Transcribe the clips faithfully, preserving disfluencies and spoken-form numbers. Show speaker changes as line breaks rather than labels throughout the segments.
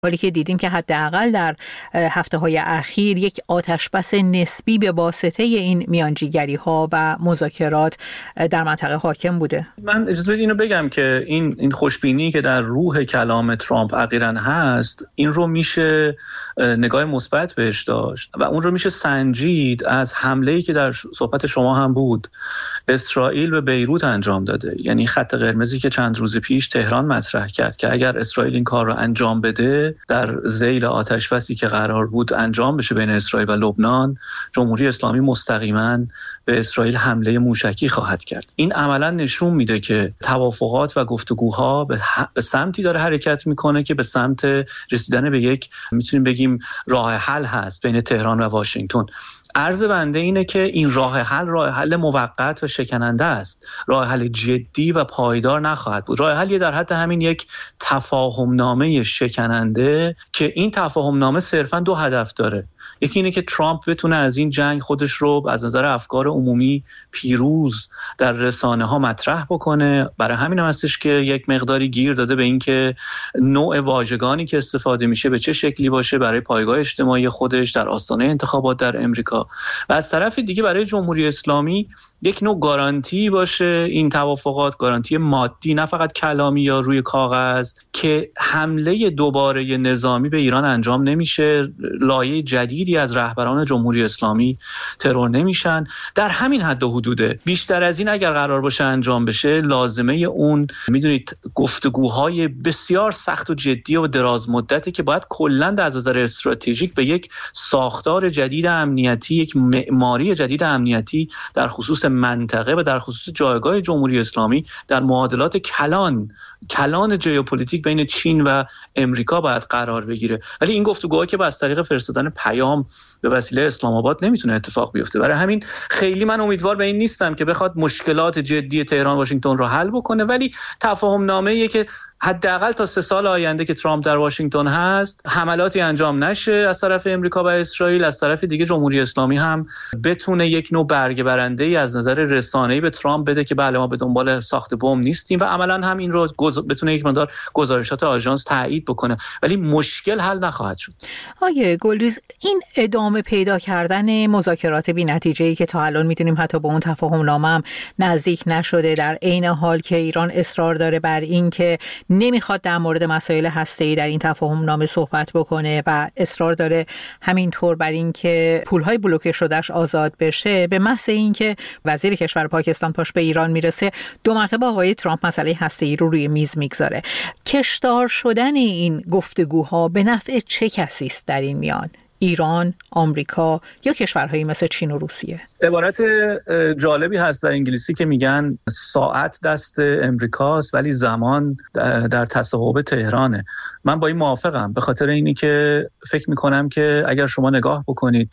حالی که دیدیم که حداقل در هفته‌های اخیر یک آتشبس نسبی به واسطه این میانجیگری‌ها و مذاکرات در منطقه حاکم بوده.
من اجازه بدید اینو بگم که این این خوشبینی که در روح کلام ترامپ اخیراً هست، این رو میشه نگاه مثبت بهش داشت و اون رو میشه سنجید از حمله‌ای که در صحبت شما هم بود اسرائیل به بیروت انجام داده. یعنی خط قرمزی که چند روز پیش تهران مطرح کرد که اگر اسرائیل این کار رو انجام بده در ذیل آتشبسی که قرار بود انجام بشه بین اسرائیل و لبنان، جمهوری اسلامی مستقیما به اسرائیل حمله موشکی خواهد کرد. این عملا نشون میده که توافقات و گفتگوها به سمتی داره حرکت میکنه که به سمت رسیدن به یک میتونیم بگیم راه حل هست بین تهران و واشنگتن. عرض بنده اینه که این راه حل راه حل موقت و شکننده است. راه حل جدی و پایدار نخواهد بود. راه حل در حد همین یک تفاهم نامه شکننده که این تفاهم نامه صرفاً دو هدف داره. یکی اینه که ترامپ بتونه از این جنگ خودش رو از نظر افکار عمومی پیروز در رسانه ها مطرح بکنه. برای همین هم هستش که یک مقداری گیر داده به این که نوع واژگانی که استفاده میشه به چه شکلی باشه برای پایگاه اجتماعی خودش در آستانه انتخابات در امریکا، و از طرف دیگه برای جمهوری اسلامی یک نوع گارانتی باشه، این توافقات گارانتی مادی نه فقط کلامی یا روی کاغذ، که حمله دوباره نظامی به ایران انجام نمیشه، لایه جدیدی از رهبران جمهوری اسلامی ترور نمیشن. در همین حد و حدوده. بیشتر از این اگر قرار باشه انجام بشه، لازمه اون میدونید گفتگوهای بسیار سخت و جدی و دراز مدتی که باید کلاً از نظر استراتژیک به یک ساختار جدید امنیتی، یک معماری جدید امنیتی در خصوص منطقه و در خصوص جایگاه جمهوری اسلامی در معادلات کلان کلان ژئوپلیتیک بین چین و امریکا باید قرار بگیره. ولی این گفتگوها که با از طریق فرستادن پیام به وسیله اسلام آباد نمیتونه اتفاق بیفته. برای همین خیلی من امیدوار به این نیستم که بخواد مشکلات جدی تهران واشنگتن رو حل بکنه، ولی تفاهم نامه‌ایه که حداقل تا سه سال آینده که ترامپ در واشنگتن هست حملاتی انجام نشه از طرف امریکا و اسرائیل، از طرف دیگه جمهوری اسلامی هم بتونه یک نوع برگه برنده‌ای از نظر رسانه‌ای به ترامپ بده که بله ما به دنبال ساخت بمب نیستیم، و عملاً هم این رو گز... بتونه یک مقدار گزارشات آژانس تایید بکنه، ولی مشکل حل نخواهد شد.
آیه گلریز، این ادامه پیدا کردن مذاکرات بی‌نتیجه‌ای که تا الان می‌دونیم حتی به اون تفاهم نامه هم نزدیک نشده، در عین حال که ایران اصرار داره بر این که نمیخواد در مورد مسائل هسته‌ای در این تفاهم نامه صحبت بکنه و اصرار داره همینطور بر این که پولهای بلوکه شدهش آزاد بشه، به محض این که وزیر کشور پاکستان پاش به ایران میرسه دو مرتبه آقای ترامپ مسئله هسته‌ای رو روی میز میگذاره. کشدار شدن این گفتگوها به نفع چه کسی است در این میان؟ ایران، آمریکا یا کشورهایی مثل چین و روسیه؟
عبارت جالبی هست در انگلیسی که میگن ساعت دست امریکاست ولی زمان در تصاحب تهرانه. من با این موافقم، به خاطر اینی که فکر میکنم که اگر شما نگاه بکنید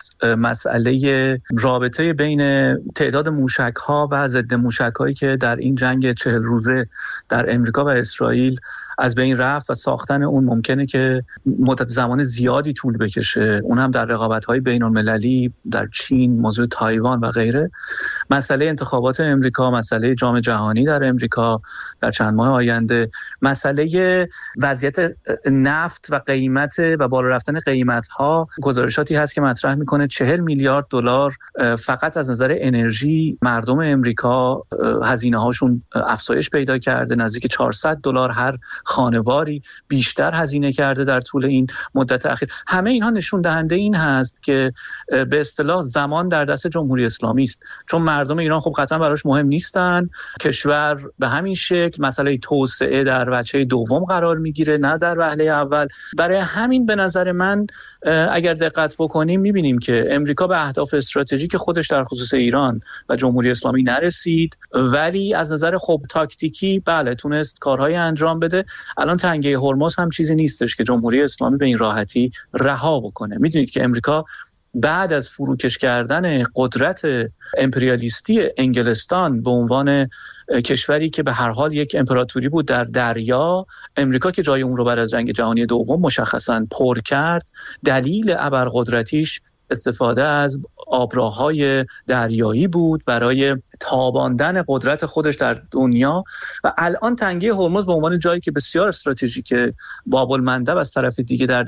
مسئله رابطه بین تعداد موشک‌ها و ضد موشک‌هایی که در این جنگ چهل روزه در امریکا و اسرائیل از بین رفت و ساختن اون ممکنه که مدت زمان زیادی طول بکشه، اون هم در رقابت‌های بین‌المللی در چین، موضوع تایوان و غیره. مسئله انتخابات امریکا، مسئله جام جهانی در امریکا در چند ماه آینده، مسئله وضعیت نفت و قیمت و بالا رفتن قیمت‌ها. گزارشاتی هست که مطرح می‌کنه چهل میلیارد دلار فقط از نظر انرژی مردم امریکا هزینه‌هاشون افزایش پیدا کرده، نزدیک چهارصد دلار هر خانواری بیشتر هزینه کرده در طول این مدت اخیر. همه اینها نشون دهنده این هست که به اصطلاح زمان در دست جمهوری اسلامی است، چون مردم ایران خب قطعا براش مهم نیستن. کشور به همین شکل مسئله توسعه در وجه دوم قرار میگیره نه در وهله اول. برای همین به نظر من اگر دقت بکنیم میبینیم که امریکا به اهداف استراتژیک خودش در خصوص ایران و جمهوری اسلامی نرسید، ولی از نظر خب تاکتیکی بله تونست کارهای انجام بده. الان تنگه هرمز هم چیزی نیستش که جمهوری اسلامی به این راحتی رها بکنه. میدونید که امریکا بعد از فروکش کردن قدرت امپریالیستی انگلستان به عنوان کشوری که به هر حال یک امپراتوری بود در دریا، امریکا که جای اون رو بعد از جنگ جهانی دوم مشخصاً پر کرد، دلیل ابرقدرتیش استفاده از آبراهای دریایی بود برای تاباندن قدرت خودش در دنیا و الان تنگه هرمز به عنوان جایی که بسیار استراتژیک باب المندب از طرف دیگه در